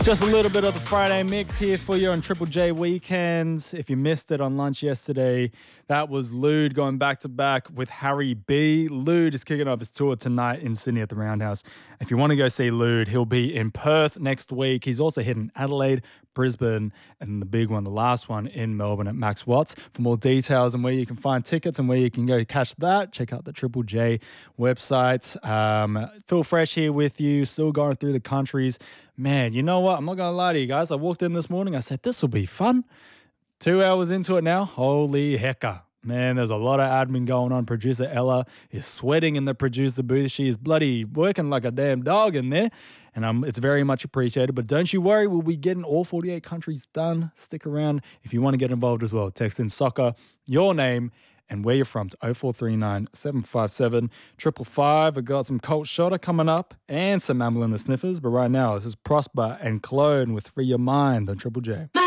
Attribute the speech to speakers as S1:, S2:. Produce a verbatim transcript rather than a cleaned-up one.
S1: Just a little bit of the Friday mix here for you on Triple J Weekends. If you missed it on lunch yesterday, that was Lude going back to back with Harry B. Lude is kicking off his tour tonight in Sydney at the Roundhouse. If you want to go see Lude, he'll be in Perth next week. He's also hitting Adelaide, Brisbane, and the big one, the last one, in Melbourne at Max Watts. For more details on where you can find tickets and where you can go catch that, check out the Triple J website. Um, Phil Fresh here with you, still going through the countries. Man, you know what? I'm not going to lie to you guys. I walked in this morning. I said, this will be fun. Two hours into it now. Holy hecka. Man, there's a lot of admin going on. Producer Ella is sweating in the producer booth. She is bloody working like a damn dog in there. And um, it's very much appreciated. But don't you worry, we'll be getting all forty-eight countries done. Stick around if you want to get involved as well. Text in soccer, your name, and where you're from to oh four three nine, seven five seven, five five five. I've got some Colt Shotter coming up and some Amble and the Sniffers. But right now, this is Prosper and Clone with Free Your Mind on Triple J.